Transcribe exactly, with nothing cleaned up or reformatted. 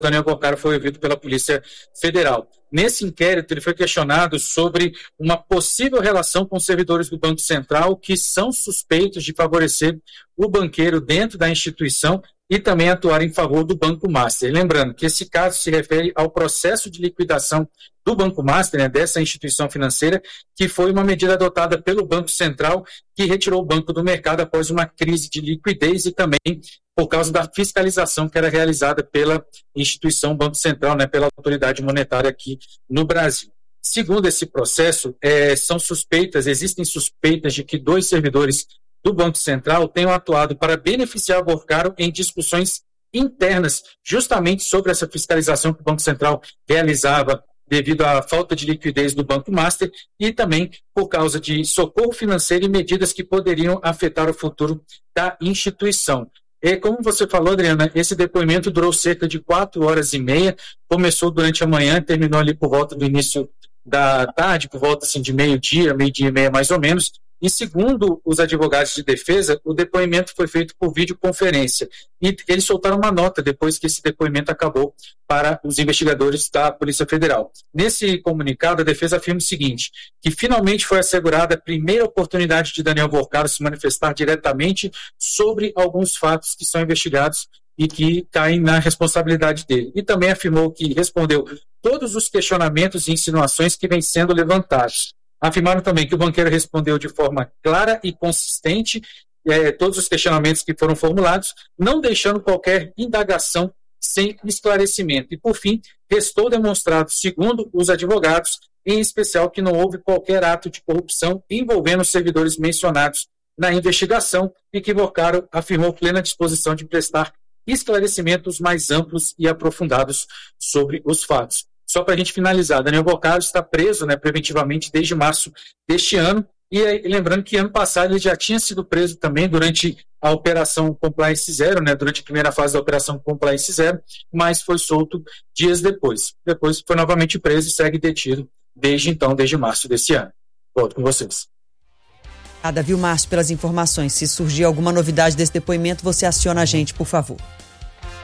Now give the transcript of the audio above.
Daniel Boccaro foi ouvido pela Polícia Federal. Nesse inquérito, ele foi questionado sobre uma possível relação com servidores do Banco Central que são suspeitos de favorecer o banqueiro dentro da instituição e também atuar em favor do Banco Master. Lembrando que esse caso se refere ao processo de liquidação do Banco Master, né, dessa instituição financeira, que foi uma medida adotada pelo Banco Central, que retirou o banco do mercado após uma crise de liquidez e também por causa da fiscalização que era realizada pela instituição Banco Central, né, pela autoridade monetária aqui no Brasil. Segundo esse processo, é, são suspeitas, existem suspeitas de que dois servidores do Banco Central tenham atuado para beneficiar o Boccaro em discussões internas, justamente sobre essa fiscalização que o Banco Central realizava devido à falta de liquidez do Banco Master e também por causa de socorro financeiro e medidas que poderiam afetar o futuro da instituição. E como você falou, Adriana, esse depoimento durou cerca de quatro horas e meia, começou durante a manhã, terminou ali por volta do início da tarde, por volta assim, de meio-dia, meio-dia e meia mais ou menos. E segundo os advogados de defesa, o depoimento foi feito por videoconferência. E eles soltaram uma nota depois que esse depoimento acabou para os investigadores da Polícia Federal. Nesse comunicado, a defesa afirma o seguinte, que finalmente foi assegurada a primeira oportunidade de Daniel Boccaro se manifestar diretamente sobre alguns fatos que são investigados e que caem na responsabilidade dele. E também afirmou que respondeu todos os questionamentos e insinuações que vêm sendo levantados. Afirmaram também que o banqueiro respondeu de forma clara e consistente eh, todos os questionamentos que foram formulados, não deixando qualquer indagação sem esclarecimento. E, por fim, restou demonstrado, segundo os advogados, em especial que não houve qualquer ato de corrupção envolvendo os servidores mencionados na investigação e que Boccaro afirmou plena disposição de prestar esclarecimentos mais amplos e aprofundados sobre os fatos. Só para a gente finalizar, Daniel Boccaro está preso, né, preventivamente desde março deste ano, e, e lembrando que ano passado ele já tinha sido preso também durante a Operação Compliance Zero, né, durante a primeira fase da Operação Compliance Zero, mas foi solto dias depois. Depois foi novamente preso e segue detido desde então, desde março desse ano. Volto com vocês. Obrigada, viu, Márcio, pelas informações. Se surgir alguma novidade desse depoimento, você aciona a gente, por favor.